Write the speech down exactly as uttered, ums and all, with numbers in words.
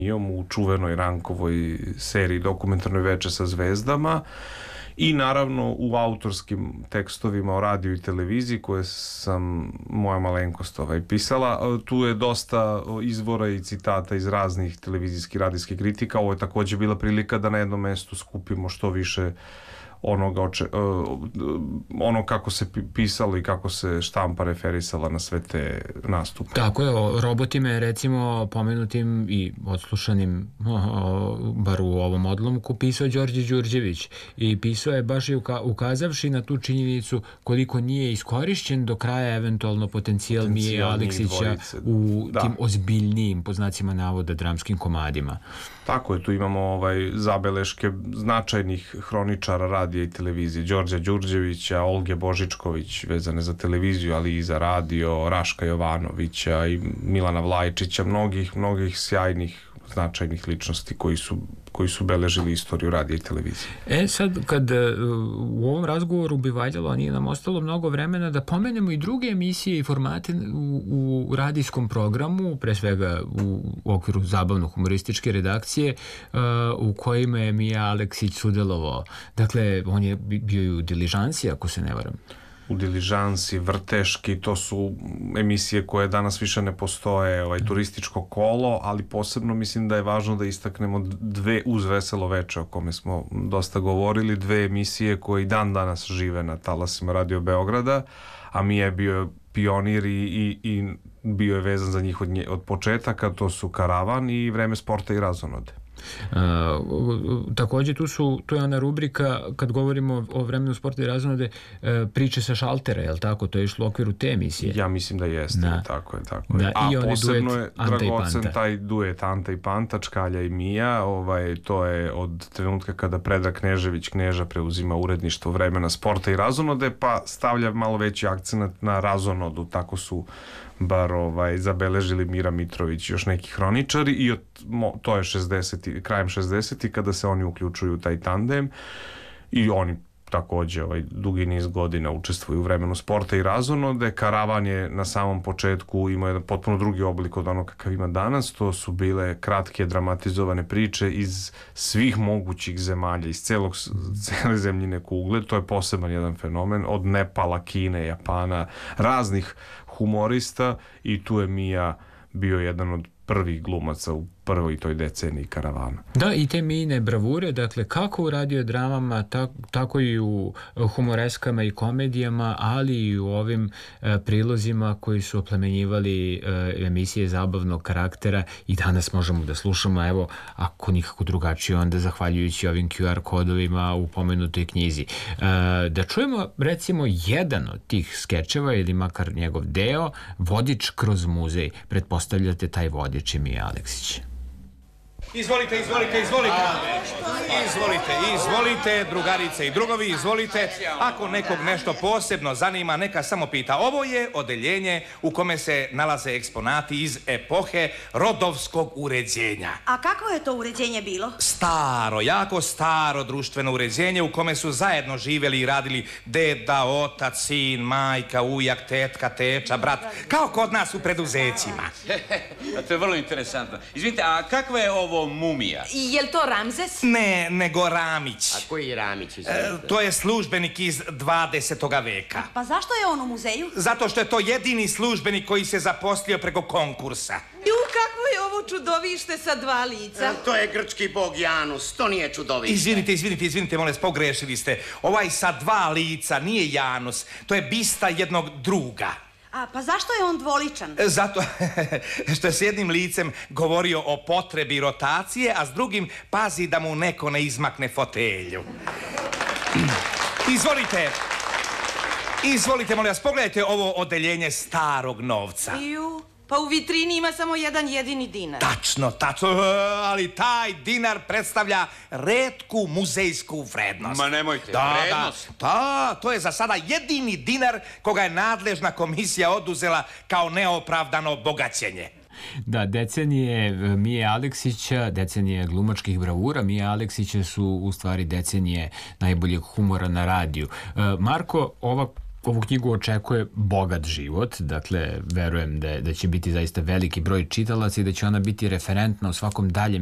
u čuvenoj Rankovoj seriji Dokumentarnoj veče sa zvezdama i naravno u autorskim tekstovima o radiju i televiziji koje sam moja malenkost ovaj, pisala. Tu je dosta izvora i citata iz raznih televizijskih radijskih kritika. Ovo je takođe bila prilika da na jednom mestu skupimo što više onoga oče, uh, ono kako se pisalo i kako se štampa referisala na sve te nastupe. Tako je, o robotima je recimo pomenutim i odslušanim o, o, bar u ovom odlomku pisao Đorđe Đurđević i pisao je baš i uka, ukazavši na tu činjenicu koliko nije iskorišćen do kraja eventualno potencijal Mije Aleksića u da. tim ozbiljnijim, po znacima navoda, dramskim komadima. Tako je, tu imamo ovaj, zabeleške značajnih hroničara radija i televizije, Đorđa Đurđevića, Olge Božičković vezane za televiziju, ali i za radio, Raška Jovanovića i Milana Vlajčića, mnogih, mnogih sjajnih značajnih ličnosti koji su, koji su beležili istoriju radija i televizije. E sad, kad u ovom razgovoru bi valjalo, a nije nam ostalo mnogo vremena, da pomenemo i druge emisije i formate u, u radijskom programu, pre svega u, u okviru zabavno-humorističke redakcije, uh, u kojima je Mija Aleksić sudelovao. Dakle, on je bio i u Diližansi, ako se ne varam. U Diližansi, Vrteški, to su emisije koje danas više ne postoje, ovaj, turističko kolo, ali posebno mislim da je važno da istaknemo dve, uz Veselo veče o kome smo dosta govorili, dve emisije koje i dan danas žive na talasima Radio Beograda, a Mija je bio pionir i, i, i bio je vezan za njih od, nje, od početaka, to su Karavan i Vreme sporta i razonode. Uh, takođe tu su tu je ona rubrika kad govorimo o vremenu sporta i razonode, uh, priče sa šaltera, je li tako? To je išlo u okviru te emisije. Ja mislim da jeste, da. tako je, tako je. Da, a i posebno je dragocen taj duet Anta i Panta, Čkalja i Mija, ovaj, to je od trenutka kada Predrag Knežević Kneža preuzima uredništvo Vremena sporta i razonode, pa stavlja malo veći akcenat na razonodu, tako su bar ovaj, zabeležili Mira Mitrović i još neki hroničari i od, mo, to je šezdesetih, krajem šezdesetih kada se oni uključuju u taj tandem i oni takođe ovaj, dugi niz godina učestvuju u Vremenu sporta i razonode. Karavan je na samom početku imao jedan potpuno drugi oblik od onog kakav ima danas. To su bile kratke dramatizovane priče iz svih mogućih zemalja, iz celog, cele zemljine kugle. To je poseban jedan fenomen od Nepala, Kine, Japana, raznih humorista i tu je Mija bio jedan od prvih glumaca u prvoj toj deceniji Karavana. Da, i te Mijine bravure, dakle, kako u radiodramama, tako, tako i u humoreskama i komedijama, ali i u ovim e, prilozima koji su oplemenjivali e, emisije zabavnog karaktera i danas možemo da slušamo, evo, ako nikako drugačije, onda zahvaljujući ovim Q R kodovima u pomenutoj knjizi. E, da čujemo, recimo, jedan od tih skečeva ili makar njegov deo, Vodič kroz muzej. Pretpostavljate taj vodič je Mija Aleksić. Izvolite, izvolite, izvolite. Izvolite, izvolite, drugarice i drugovi, izvolite. Ako nekog nešto posebno zanima, neka samo pita. Ovo je odeljenje u kome se nalaze eksponati iz epohe rodovskog uređenja. A kakvo je to uređenje bilo? Staro, jako staro društveno uređenje u kome su zajedno živjeli i radili deda, otac, sin, majka, ujak, tetka, teča, brat. Kao kod nas u preduzećima. To je vrlo interesantno. Izvinite, a kakva je ovo mumija? I je li to Ramzes? Ne, nego Ramić. A koji je Ramić? E, to je službenik iz dvadesetoga veka. Pa zašto je on u muzeju? Zato što je to jedini službenik koji se zaposlio preko konkursa. Ju, kakvo je ovo čudovište sa dva lica? E, to je grčki bog Janus, to nije čudovište. Izvinite, izvinite, izvinite, molim, pogrešili ste. Ovaj sa dva lica nije Janus, to je bista jednog druga. A pa zašto je on dvoličan? Zato što je s jednim licem govorio o potrebi rotacije, a s drugim pazi da mu neko ne izmakne fotelju. Izvolite, izvolite, molim vas, pogledajte ovo odeljenje starog novca. Ju, pa u vitrini ima samo jedan jedini dinar. Tačno, tačno, ali taj dinar predstavlja retku muzejsku vrednost. Ma nemojte, da, vrednost? Da, da, to je za sada jedini dinar koga je nadležna komisija oduzela kao neopravdano bogaćenje. Da, decenije Mije Aleksića, decenije glumačkih bravura Mije Aleksića su u stvari decenije najboljeg humora na radiju. Marko, ova ovu knjigu očekuje bogat život, dakle, verujem da, da će biti zaista veliki broj čitalaca i da će ona biti referentna u svakom daljem